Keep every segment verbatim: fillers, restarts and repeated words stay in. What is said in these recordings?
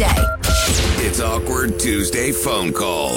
Tuesday. It's Awkward Tuesday phone call.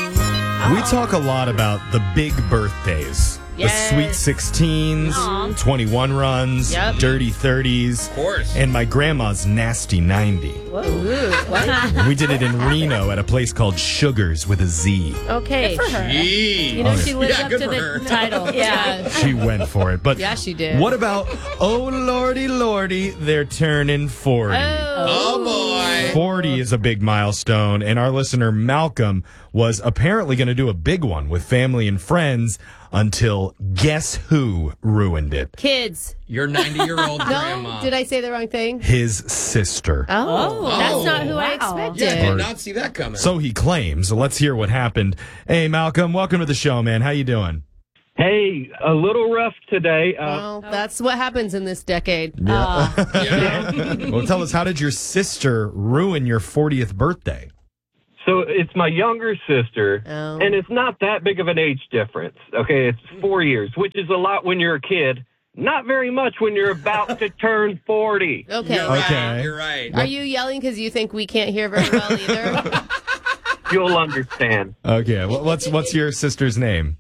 We talk a lot about the big birthdays. Yes. The sweet sixteens, Aww. twenty-one runs, Yep. dirty thirties. Of course. And my grandma's nasty ninety. Whoa. What? We did it in Reno at a place called Sugars with a Z. Okay. Good for her. Jeez. You know, Oh, she yeah. lives Yeah, up good to for the her. title. Yeah. She went for it. But Yeah, she did. What about, oh, lordy, lordy, they're turning forty. Oh, boy. forty is a big milestone, and our listener Malcolm was apparently going to do a big one with family and friends until guess who ruined it? Kids. Your ninety-year-old No, grandma. did I say the wrong thing? His sister. Oh, Oh. that's not who I Wow. expected. Yeah, did not see that coming. So he claims. Let's hear what happened. Hey, Malcolm, welcome to the show, man. How you doing? Hey, a little rough today. Uh, Well, that's what happens in this decade. Yeah. yeah. Well, tell us, how did your sister ruin your fortieth birthday? so it's my younger sister, Oh. and it's not that big of an age difference. Okay, it's four years, which is a lot when you're a kid. Not very much when you're about to turn forty. Okay. You're right. Okay. You're right. Are you yelling because you think we can't hear very well either? You'll understand. Okay, well, what's what's your sister's name?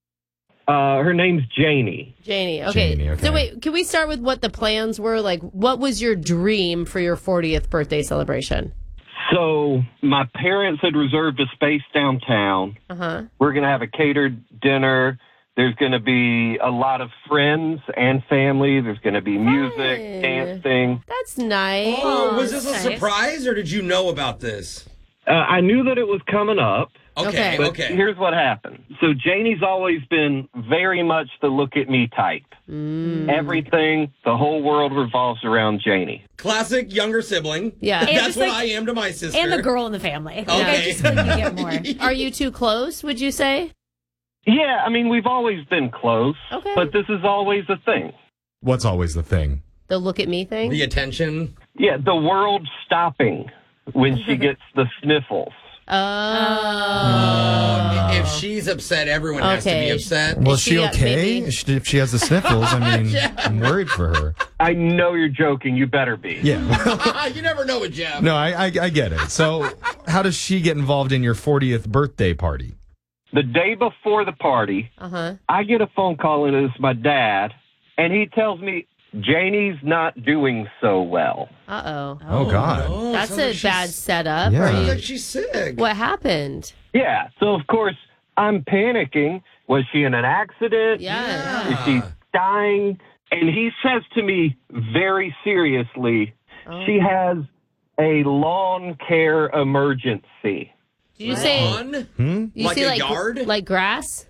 Uh, her name's Janie. Janie. Okay. Janie, okay. So wait, can we start with what the plans were? Like, what was your dream for your fortieth birthday celebration? So my parents had reserved a space downtown. Uh huh. We're going to have a catered dinner. There's going to be a lot of friends and family. There's going to be music, Fun. dancing. That's nice. Oh, was this a nice. surprise, or did you know about this? Uh, I knew that it was coming up. Okay, But okay. here's what happened. So Janie's always been very much the look at me type. Mm. Everything, the whole world revolves around Janie. Classic younger sibling. Yeah. And That's just what like- I am to my sister. And the girl in the family. Okay. Just when you get more. Are you too close, would you say? Yeah, I mean, we've always been close, Okay. but this is always a thing. What's always the thing? The look at me thing? The attention. Yeah, the world stopping when she gets the sniffles. Oh. Oh, if she's upset, everyone has to Okay. be upset. Well, Is is she she, uh, okay? maybe- If she- If she has the sniffles, I mean, I'm worried for her. I know you're joking. You better be. Yeah. You never know with Jeff. No, I, I I get it. So, how does she get involved in your fortieth birthday party? The day before the party, Uh huh. I get a phone call, and it's my dad, and he tells me Janie's not doing so well. Uh oh. Oh, God. no. That's Sounds a like she's- bad setup. Yeah. Are Sounds you- like she's sick. What happened? Yeah, so of course I'm panicking. Was she in an accident? Yeah. Is she dying? And he says to me very seriously, Oh. she has a lawn care emergency. Did you say? Lawn? Hmm? You Like see a like yard? like grass?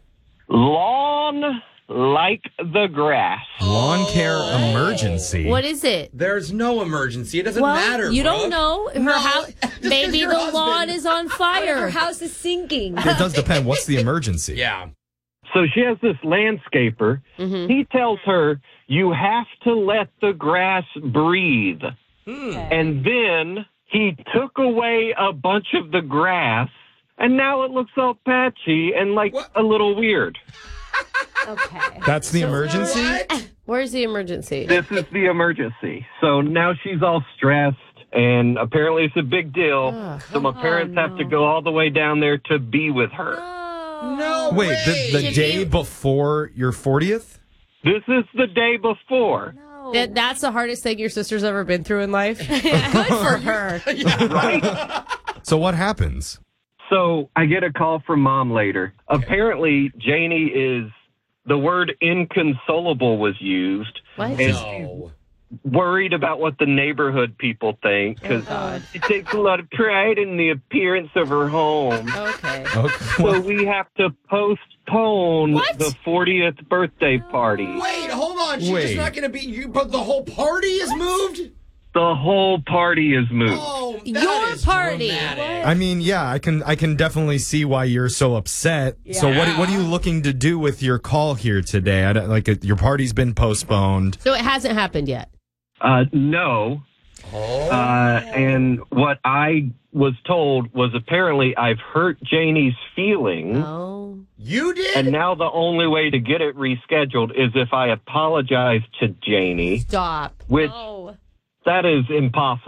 Lawn like the grass. Lawn care emergency. What is it? There's no emergency. It doesn't Well, matter. you Brooke. don't know. Her No, house, just 'cause Maybe your the husband- lawn is on her fire. house is sinking. It does depend. What's the emergency? Yeah. So she has this landscaper. Mhm. He tells her, you have to let the grass breathe. Hmm. And then he took away a bunch of the grass, and now it looks all patchy and like What? a little weird. Okay. That's the emergency? What? Where's the emergency? This is the emergency. So now she's all stressed, and apparently it's a big deal. Ugh. So my parents have to go all the way down there to be with her. No Wait, way. the, the Did day you- before your fortieth? This is the day before. That, that's the hardest thing your sister's ever been through in life. Good for her. Right? So what happens? So I get a call from mom later. Apparently, Janie is, the word inconsolable was used. What? And No. worried about what the neighborhood people think because she takes a lot of pride in the appearance of her home. Okay. Okay. So we have to postpone What? the fortieth birthday party. Wait, hold on. She's Wait. just not going to be you, but the whole party is moved? The whole party is moved. Oh, that Your is party. dramatic. I mean, yeah, I can I can definitely see why you're so upset. So what what are you looking to do with your call here today? I don't, like uh, your party's been postponed. So it hasn't happened yet. Uh, no. Oh. Uh, and what I was told was apparently I've hurt Janie's feelings. Oh. You did? And now the only way to get it rescheduled is if I apologize to Janie, Stop. which Oh. that is impossible.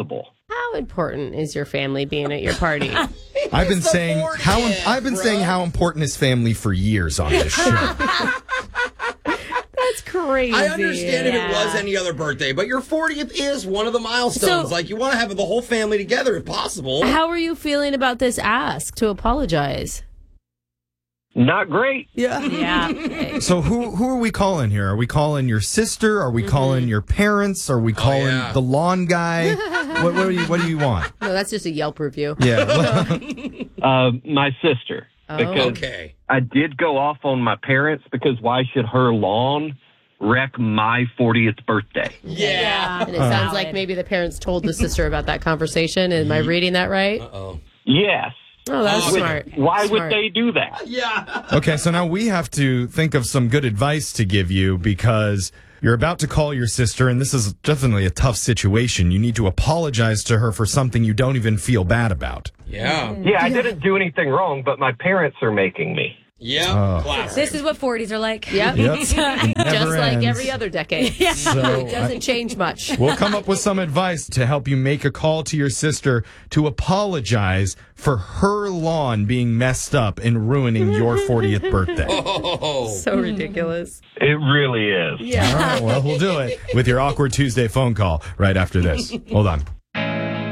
How important is your family being at your party? I've been It's the saying how im- fortieth, I've been bro. saying how important is family for years on this show. That's crazy. I understand if it Yeah. was any other birthday, but your fortieth is one of the milestones. So- like, you want to have the whole family together if possible. How are you feeling about this ask to apologize? Not great. Yeah. So who who are we calling here? Are we calling your sister? Are we calling your parents? Are we calling yeah. the lawn guy? what, what do you What do you want? No, that's just a Yelp review. Yeah. Uh, my sister. Because Okay. I did go off on my parents because why should her lawn wreck my fortieth birthday? Yeah. And it sounds like maybe the parents told the sister about that conversation. Am I reading that right? Oh. Yes. Oh, that's Oh, smart. Why would Smart. they do that? Yeah. Okay, so now we have to think of some good advice to give you because you're about to call your sister, and this is definitely a tough situation. You need to apologize to her for something you don't even feel bad about. Yeah. Yeah, I didn't do anything wrong, but my parents are making me. Yeah. Classic. This is what forties are like. Yep. Yep. Just Never like ends. every other decade. So It doesn't change much. we'll come up with some advice to help you make a call to your sister to apologize for her lawn being messed up and ruining your fortieth birthday. Oh. So ridiculous. It really is. All right, well, we'll do it with your Awkward Tuesday phone call right after this. Hold on.